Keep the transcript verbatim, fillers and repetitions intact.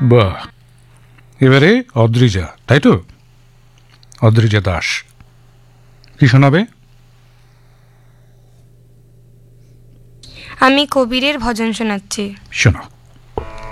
বাহ, এবারে অদ্রিজা, তাই তো? অদ্রিজা দাস কি শোনাবে? আমি কবিরের ভজন শোনাচ্ছি। শোনো।